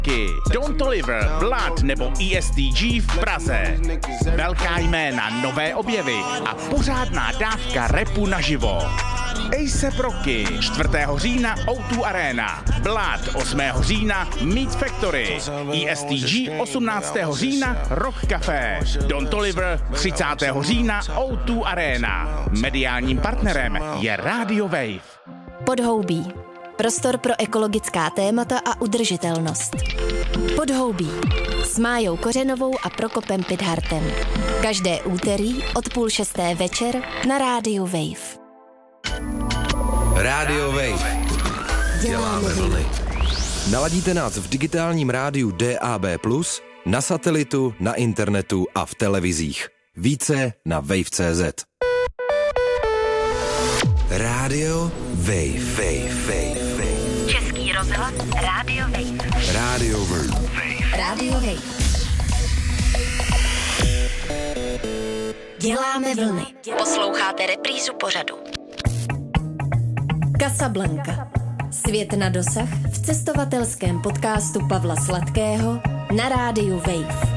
Don't Oliver, Vlad nebo ESTG v Praze. Velká jména, nové objevy a pořádná dávka rapu naživo. A$AP Rocky 4. října O2 Arena, Vlad 8. října Meat Factory, ESTG 18. října Rock Café, Don't Oliver 30. října O2 Arena. Mediálním partnerem je Radio Wave. Podhoubí. Prostor pro ekologická témata a udržitelnost. Podhoubí. S Májou Kořenovou a Prokopem Pidhartem. Každé úterý od 5:30 večer na rádiu Wave. Radio Wave. Děláme vlny. Naladíte nás v digitálním rádiu DAB+, na satelitu, na internetu a v televizích. Více na wave.cz. Radio Wave. Český rozhlas Radio Wave. Radio Wave. Radio Wave. Děláme vlny. Posloucháte reprízu pořadu. Casablanca. Svět na dosah v cestovatelském podcastu Pavla Sladkého na rádiu Wave.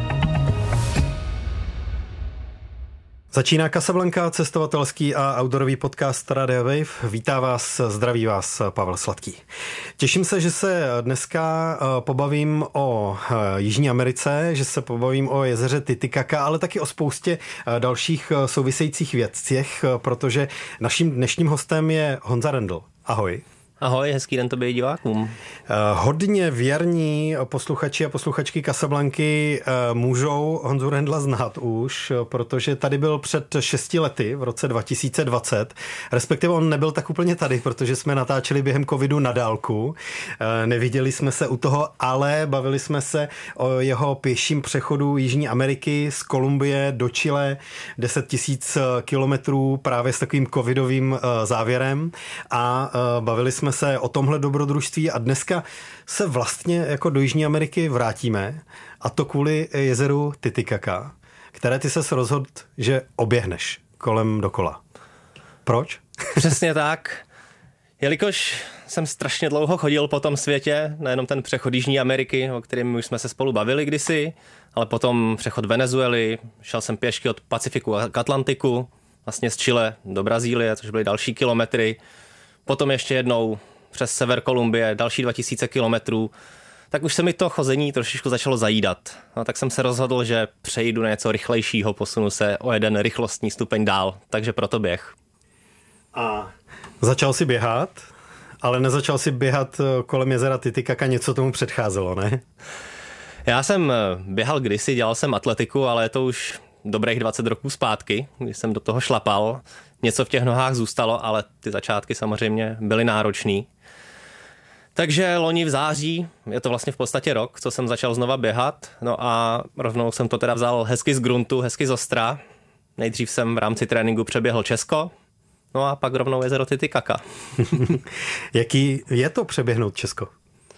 Začíná Casablanca, cestovatelský a outdoorový podcast Radio Wave. Vítá vás, zdraví vás Pavel Sladký. Těším se, že se dneska pobavím o Jižní Americe, že se pobavím o jezeře Titicaca, ale taky o spoustě dalších souvisejících věcech, protože naším dnešním hostem je Honza Rendl. Ahoj. Ahoj, hezký den tobě divákům. Hodně věrní posluchači a posluchačky Casablanky můžou Honzu Rendla znát už, protože tady byl před 6 lety, v roce 2020. Respektive on nebyl tak úplně tady, protože jsme natáčeli během covidu na dálku. Neviděli jsme se u toho, ale bavili jsme se o jeho pěším přechodu Jižní Ameriky z Kolumbie do Chile, 10 000 kilometrů právě s takovým covidovým závěrem a bavili jsme se o tomhle dobrodružství a dneska se vlastně jako do Jižní Ameriky vrátíme a to kvůli jezeru Titicaca, které ty ses rozhodl, že oběhneš kolem dokola. Proč? Přesně tak. Jelikož jsem strašně dlouho chodil po tom světě, nejenom ten přechod Jižní Ameriky, o kterém už jsme se spolu bavili kdysi, ale potom přechod Venezuely, šel jsem pěšky od Pacifiku k Atlantiku, vlastně z Chile do Brazílie, což byly další kilometry. Potom ještě jednou přes sever Kolumbie, další 2000 kilometrů, tak už se mi to chození trošičku začalo zajídat. No, tak jsem se rozhodl, že přejdu na něco rychlejšího, posunu se o jeden rychlostní stupeň dál, takže proto běh. A začal si běhat, ale nezačal si běhat kolem jezera Titicaca, něco tomu předcházelo, ne? Já jsem běhal kdysi, dělal jsem atletiku, ale je to už dobrých 20 roků zpátky, když jsem do toho šlapal. Něco v těch nohách zůstalo, ale ty začátky samozřejmě byly náročný. Takže loni v září, je to vlastně v podstatě rok, co jsem začal znova běhat, no a rovnou jsem to teda vzal hezky z gruntu, hezky z ostra. Nejdřív jsem v rámci tréninku přeběhl Česko, no a pak rovnou jezero Titicaca. Jaký je to přeběhnout Česko?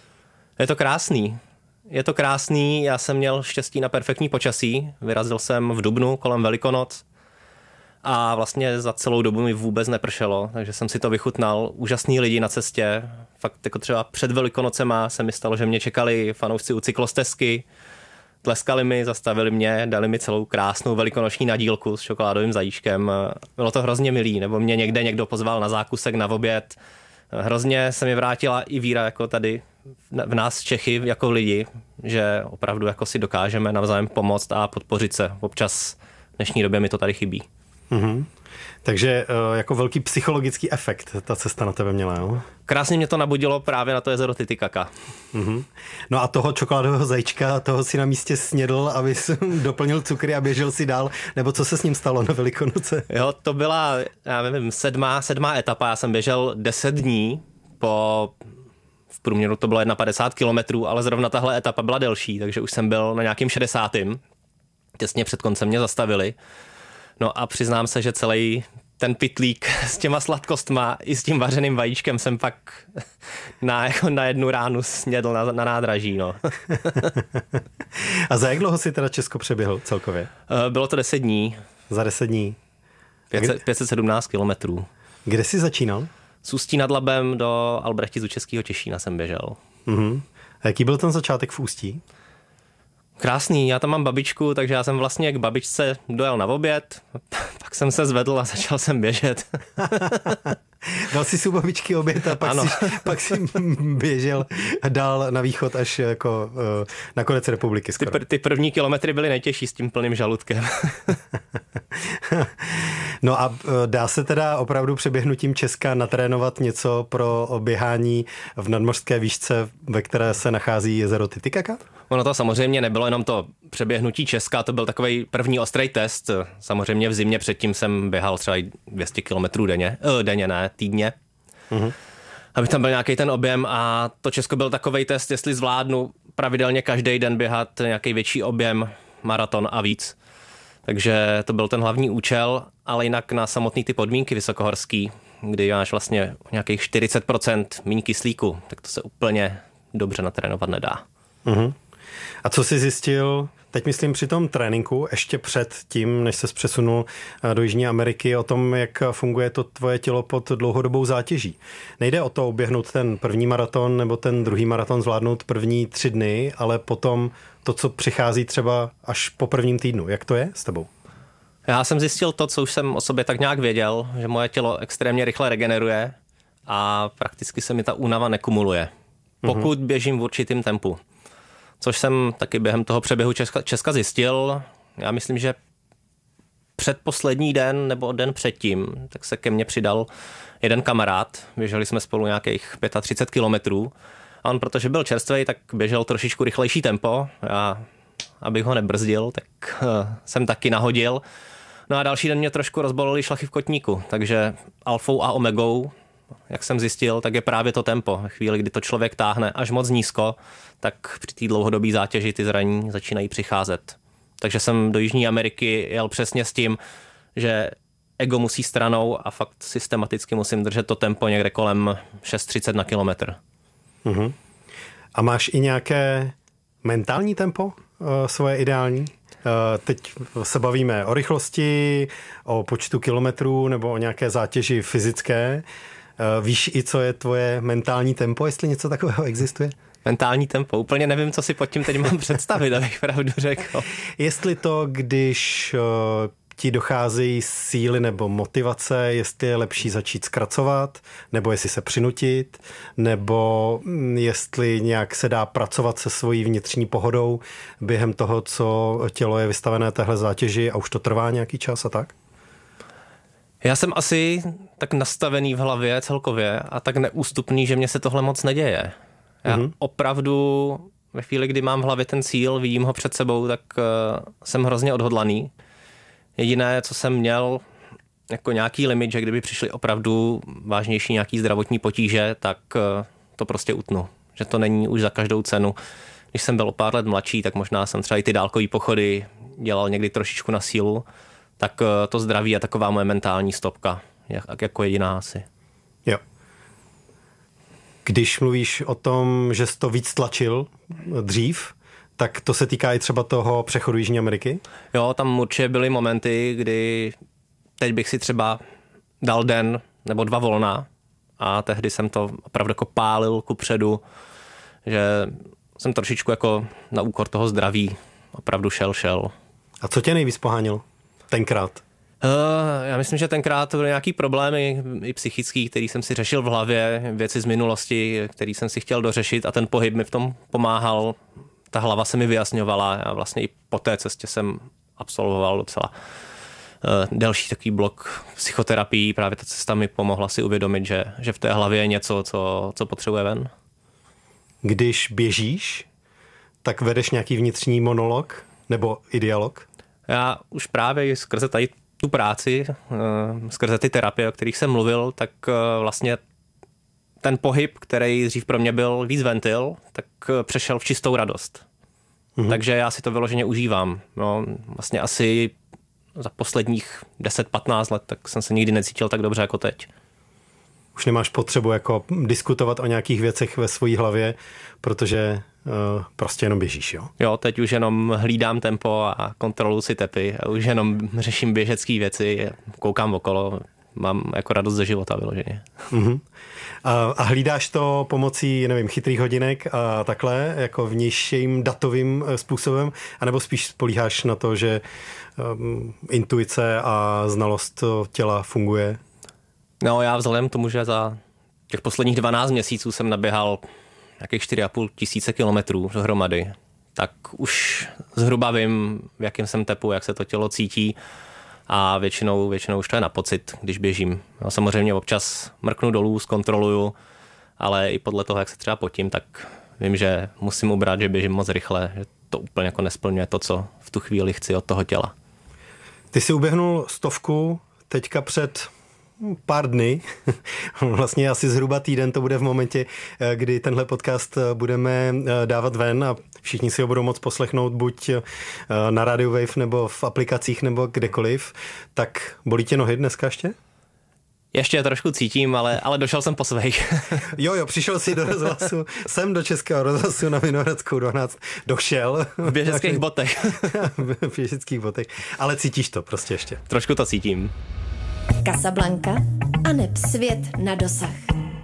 Je to krásný, já jsem měl štěstí na perfektní počasí, vyrazil jsem v dubnu kolem Velikonoc a vlastně za celou dobu mi vůbec nepršelo, takže jsem si to vychutnal. Úžasný lidi na cestě, fakt jako třeba před Velikonocema se mi stalo, že mě čekali fanoušci u cyklostezky, tleskali mi, zastavili mě, dali mi celou krásnou velikonoční nadílku s čokoládovým zajíčkem. Bylo to hrozně milý, nebo mě někde někdo pozval na zákusek, na oběd. Hrozně se mi vrátila i víra jako tady v nás Čechy jako lidi, že opravdu jako si dokážeme navzájem pomoct a podpořit se. Občas v dnešní době mi to tady chybí. Mm-hmm. Takže jako velký psychologický efekt ta cesta na tebe měla, jo? Krásně mě to nabudilo právě na to jezero Titicaca. Mm-hmm. No a toho čokoládového zajíčka, toho si na místě snědl, aby si doplnil cukry a běžel si dál, nebo co se s ním stalo na Velikonoce? Jo, to byla, já nevím, sedmá etapa, já jsem běžel 10 dní, v průměru to bylo 51 kilometrů, ale zrovna tahle etapa byla delší, takže už jsem byl na nějakým 60. Těsně před koncem mě zastavili. No a přiznám se, že celý ten pytlík s těma sladkostma i s tím vařeným vajíčkem jsem pak na jednu ránu snědl na nádraží. No. A za jak dlouho si teda Česko přeběhl celkově? Bylo to 10 dní. Za 10 dní. 517 kilometrů. Kde jsi začínal? Z Ústí nad Labem do Albrechtizu Českého Těšína jsem běžel. Mhm. A jaký byl ten začátek v Ústí? Krásný, já tam mám babičku, takže já jsem vlastně k babičce dojel na oběd, pak jsem se zvedl a začal jsem běžet. Dal si u babičky oběd a pak si běžel dál na východ až jako na konec republiky skoro. Ty první kilometry byly nejtěžší s tím plným žaludkem. No a dá se teda opravdu přeběhnutím Česka natrénovat něco pro běhání v nadmořské výšce, ve které se nachází jezero Titicaca? Ono to samozřejmě nebylo jenom to přeběhnutí Česka, to byl takový první ostrý test. Samozřejmě v zimě předtím jsem běhal třeba 200 kilometrů týdně. Mm-hmm. Aby tam byl nějaký ten objem a to Česko byl takovej test, jestli zvládnu pravidelně každý den běhat nějaký větší objem, maraton a víc. Takže to byl ten hlavní účel, ale jinak na samotný ty podmínky vysokohorský, kdy máš vlastně nějakých 40% míň kyslíku, tak to se úplně dobře natrénovat nedá. Mm-hmm. A co jsi zjistil, teď myslím při tom tréninku, ještě před tím, než ses přesunul do Jižní Ameriky, o tom, jak funguje to tvoje tělo pod dlouhodobou zátěží? Nejde o to oběhnout ten první maraton nebo ten druhý maraton zvládnout první 3 dny, ale potom to, co přichází třeba až po prvním týdnu. Jak to je s tebou? Já jsem zjistil to, co už jsem o sobě tak nějak věděl, že moje tělo extrémně rychle regeneruje a prakticky se mi ta únava nekumuluje, pokud běžím v určitém tempu. Což jsem taky během toho přeběhu Česka zjistil. Já myslím, že předposlední den nebo den předtím, tak se ke mně přidal jeden kamarád. Běželi jsme spolu nějakých 35 kilometrů. A on, protože byl čerstvej, tak běžel trošičku rychlejší tempo. Já, abych ho nebrzdil, tak jsem taky nahodil. No a další den mě trošku rozbolely šlachy v kotníku. Takže alfou a omegou, jak jsem zjistil, tak je právě to tempo. V chvíli, kdy to člověk táhne až moc nízko, tak při té dlouhodobé zátěži ty zranění začínají přicházet. Takže jsem do Jižní Ameriky jel přesně s tím, že ego musí stranou a fakt systematicky musím držet to tempo někde kolem 6:30 na kilometr. Uh-huh. A máš i nějaké mentální tempo svoje ideální? Teď se bavíme o rychlosti, o počtu kilometrů nebo o nějaké zátěži fyzické. Víš i, co je tvoje mentální tempo, jestli něco takového existuje? Mentální tempo. Úplně nevím, co si pod tím teď mám představit, abych pravdu řekl. Jestli to, když ti docházejí síly nebo motivace, jestli je lepší začít zkracovat, nebo jestli se přinutit, nebo jestli nějak se dá pracovat se svojí vnitřní pohodou během toho, co tělo je vystavené téhle zátěži a už to trvá nějaký čas a tak? Já jsem asi tak nastavený v hlavě celkově a tak neústupný, že mně se tohle moc neděje. Já opravdu ve chvíli, kdy mám v hlavě ten cíl, vidím ho před sebou, tak jsem hrozně odhodlaný. Jediné, co jsem měl jako nějaký limit, že kdyby přišly opravdu vážnější nějaký zdravotní potíže, tak to prostě utnu. Že to není už za každou cenu. Když jsem byl o pár let mladší, tak možná jsem třeba i ty dálkové pochody dělal někdy trošičku na sílu, tak to zdraví je taková moje mentální stopka, jako jediná asi. Jo. Když mluvíš o tom, že jsi to víc tlačil dřív, tak to se týká i třeba toho přechodu Jižní Ameriky? Jo, tam určitě byly momenty, kdy teď bych si třeba dal den nebo 2 volna a tehdy jsem to opravdu jako pálil kupředu, že jsem trošičku jako na úkor toho zdraví opravdu šel. A co tě nejvíc pohánilo tenkrát? Já myslím, že tenkrát byly nějaký problémy i psychický, který jsem si řešil v hlavě, věci z minulosti, který jsem si chtěl dořešit a ten pohyb mi v tom pomáhal. Ta hlava se mi vyjasňovala a vlastně i po té cestě jsem absolvoval docela delší takový blok psychoterapii. Právě ta cesta mi pomohla si uvědomit, že v té hlavě je něco, co potřebuje ven. Když běžíš, tak vedeš nějaký vnitřní monolog nebo i dialog? Já už právě skrze tady tu práci, skrze ty terapie, o kterých jsem mluvil, tak vlastně ten pohyb, který dřív pro mě byl víc ventil, tak přešel v čistou radost. Mm-hmm. Takže já si to vyloženě užívám. No, vlastně asi za posledních 10-15 let tak jsem se nikdy necítil tak dobře jako teď. Už nemáš potřebu jako diskutovat o nějakých věcech ve své hlavě, protože prostě jenom běžíš, jo? Jo, teď už jenom hlídám tempo a kontroluji si tepy. A už jenom řeším běžecké věci, koukám okolo, mám jako radost ze života vyloženě. Mm-hmm. A hlídáš to pomocí, nevím, chytrých hodinek a takhle, jako vnějším datovým způsobem, anebo spíš spolíháš na to, že intuice a znalost těla funguje? No já vzhledem k tomu, že za těch posledních 12 měsíců jsem naběhal nějakých 4,5 tisíce kilometrů dohromady, tak už zhruba vím, v jakém jsem tepu, jak se to tělo cítí a většinou už to je na pocit, když běžím. No, samozřejmě občas mrknu dolů, zkontroluju, ale i podle toho, jak se třeba potím, tak vím, že musím ubrat, že běžím moc rychle, že to úplně jako nesplňuje to, co v tu chvíli chci od toho těla. Ty jsi uběhnul 100 teďka před pár dny, vlastně asi zhruba týden to bude v momentě, kdy tenhle podcast budeme dávat ven a všichni si ho budou moct poslechnout buď na Radio Wave nebo v aplikacích nebo kdekoliv. Tak bolí tě nohy dneska ještě? Ještě trošku cítím, ale došel jsem po svých. Jo, přišel jsi do rozhlasu, jsem do Českého rozhlasu na Vinohradskou 12, došel. V běžeckých botech. V běžeckých botech, ale cítíš to prostě ještě. Trošku to cítím. Casablanca aneb svět na dosah.